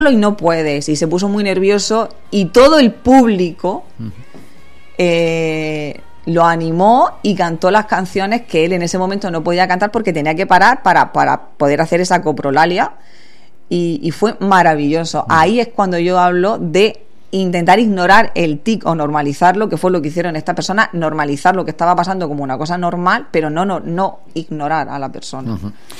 y no puedes, y se puso muy nervioso y todo el público lo animó y cantó las canciones que él en ese momento no podía cantar porque tenía que parar para poder hacer esa coprolalia, y fue maravilloso. Ahí es cuando yo hablo de intentar ignorar el tic o normalizarlo, que fue lo que hicieron estas personas, normalizar lo que estaba pasando como una cosa normal, pero no ignorar a la persona.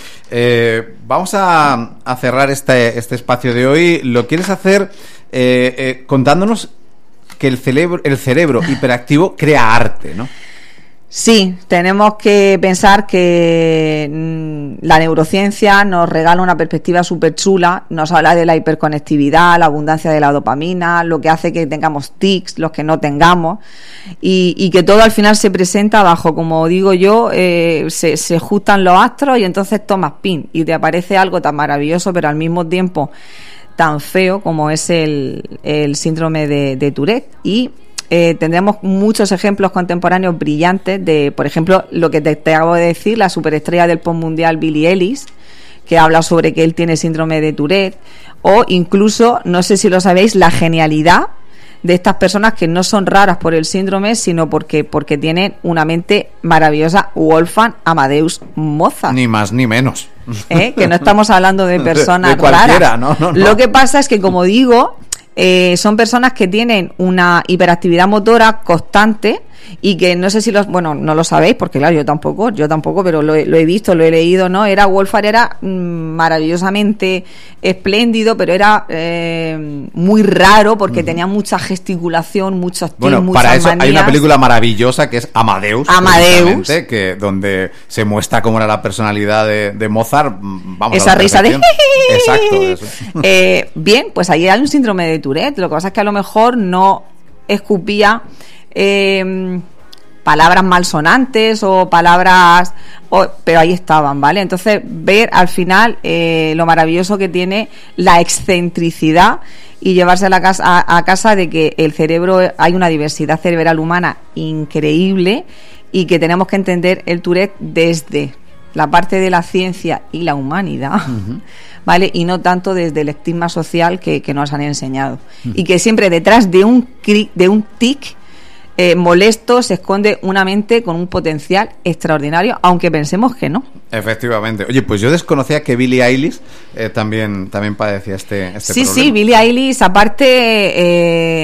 Vamos a cerrar este espacio de hoy. Lo quieres hacer contándonos que el cerebro hiperactivo crea arte, ¿no? Sí, tenemos que pensar que la neurociencia nos regala una perspectiva súper chula, nos habla de la hiperconectividad, la abundancia de la dopamina, lo que hace que tengamos tics, los que no tengamos, y que todo al final se presenta bajo, como digo yo, se ajustan los astros y entonces tomas pin y te aparece algo tan maravilloso pero al mismo tiempo tan feo como es el síndrome de Tourette. Y tendremos muchos ejemplos contemporáneos brillantes de, por ejemplo, lo que te acabo de decir, la superestrella del pop mundial Billie Eilish, que habla sobre que él tiene síndrome de Tourette, o incluso, no sé si lo sabéis, la genialidad de estas personas que no son raras por el síndrome, sino porque tienen una mente maravillosa, Wolfgang Amadeus Mozart. Ni más ni menos. Que no estamos hablando de personas de cualquiera, raras. No. Lo que pasa es que, como digo, son personas que tienen una hiperactividad motora constante y que no sé si no lo sabéis, porque claro, yo tampoco, pero lo he visto, lo he leído, ¿no? Wolfgang era maravillosamente espléndido, pero era muy raro porque tenía mucha gesticulación, muchos tics, bueno, muchas para eso manías. hay una película maravillosa que es Amadeus, que donde se muestra cómo era la personalidad de Mozart. Vamos, esa risa de exacto, eso. Bien, pues ahí hay un síndrome de Tourette. Lo que pasa es que a lo mejor no escupía palabras malsonantes o palabras, pero ahí estaban, ¿vale? Entonces, ver al final lo maravilloso que tiene la excentricidad y llevarse a casa de que el cerebro, hay una diversidad cerebral humana increíble y que tenemos que entender el Tourette desde la parte de la ciencia y la humanidad, ¿vale? Y no tanto desde el estigma social que nos han enseñado. Y que siempre detrás de un tic molesto se esconde una mente con un potencial extraordinario, aunque pensemos que no. Efectivamente. Oye, pues yo desconocía que Billie Eilish también padecía este problema. Sí, Billie Eilish, aparte,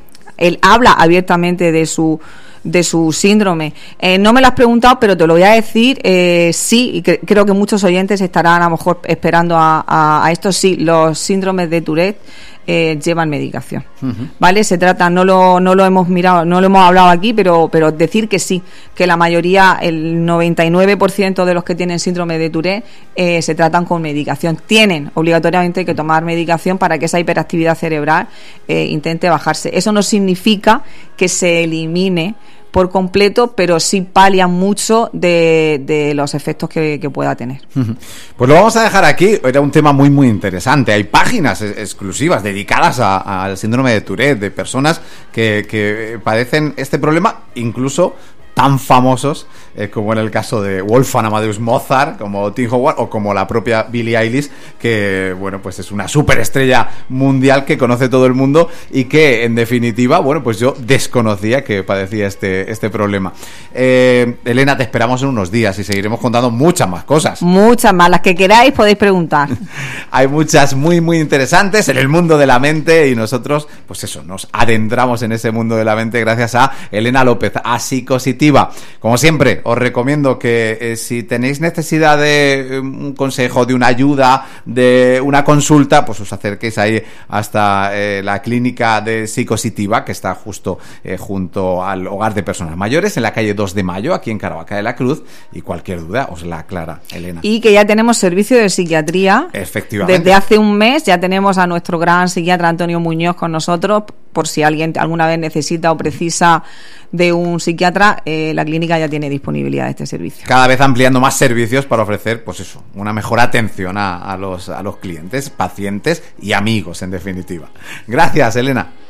él habla abiertamente de su síndrome. No me lo has preguntado, pero te lo voy a decir. Sí, y creo que muchos oyentes estarán a lo mejor esperando a esto. Sí, los síndromes de Tourette llevan medicación, ¿vale? Se trata, no lo hemos mirado, no lo hemos hablado aquí, pero decir que sí, que la mayoría, el 99% de los que tienen síndrome de Tourette se tratan con medicación. Tienen obligatoriamente que tomar medicación para que esa hiperactividad cerebral intente bajarse. Eso no significa que se elimine por completo, pero sí palian mucho de los efectos que pueda tener. Pues lo vamos a dejar aquí. Era un tema muy muy interesante. Hay páginas exclusivas dedicadas al síndrome de Tourette, de personas que padecen este problema, incluso tan famosos como en el caso de Wolfgang Amadeus Mozart, como Tim Howard o como la propia Billie Eilish, que bueno, pues es una superestrella mundial que conoce todo el mundo y que en definitiva, bueno, pues yo desconocía que padecía este problema. Elena, te esperamos en unos días y seguiremos contando muchas más cosas. Muchas más, las que queráis podéis preguntar. Hay muchas muy muy interesantes en el mundo de la mente y nosotros, pues eso, nos adentramos en ese mundo de la mente gracias a Elena López, a Psicositiva. Como siempre, os recomiendo que si tenéis necesidad de un consejo, de una ayuda, de una consulta, pues os acerquéis ahí hasta la clínica de Psicositiva, que está justo junto al Hogar de Personas Mayores, en la calle 2 de Mayo, aquí en Caravaca de la Cruz, y cualquier duda os la aclara Elena. Y que ya tenemos servicio de psiquiatría. Efectivamente. Desde hace un mes ya tenemos a nuestro gran psiquiatra Antonio Muñoz con nosotros, por si alguien alguna vez necesita o precisa de un psiquiatra, la clínica ya tiene disponibilidad de este servicio. Cada vez ampliando más servicios para ofrecer, pues eso, una mejor atención a los clientes, pacientes y amigos, en definitiva. Gracias, Elena.